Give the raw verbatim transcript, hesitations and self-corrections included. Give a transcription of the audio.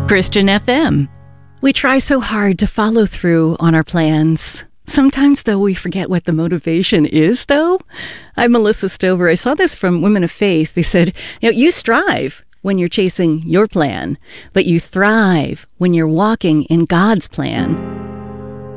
Christian F M. We try so hard to follow through on our plans. Sometimes, though, we forget what the motivation is, though. I'm Melissa Stover. I saw this from Women of Faith. They said, you know, you strive when you're chasing your plan, but you thrive when you're walking in God's plan.